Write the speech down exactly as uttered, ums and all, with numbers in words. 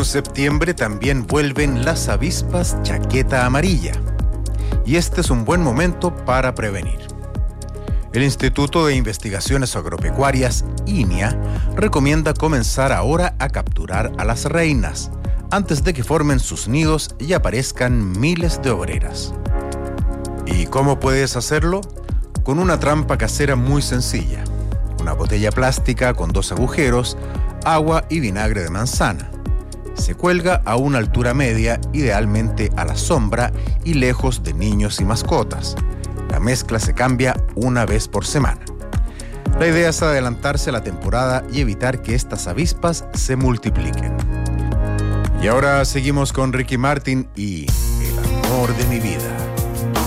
Con septiembre también vuelven las avispas chaqueta amarilla. Y este es un buen momento para prevenir. El Instituto de Investigaciones Agropecuarias, INIA, recomienda comenzar ahora a capturar a las reinas, antes de que formen sus nidos y aparezcan miles de obreras. ¿Y cómo puedes hacerlo? Con una trampa casera muy sencilla. Una botella plástica con dos agujeros, agua y vinagre de manzana. Se cuelga a una altura media, idealmente a la sombra y lejos de niños y mascotas. La mezcla se cambia una vez por semana. La idea es adelantarse a la temporada y evitar que estas avispas se multipliquen. Y ahora seguimos con Ricky Martin y El amor de mi vida.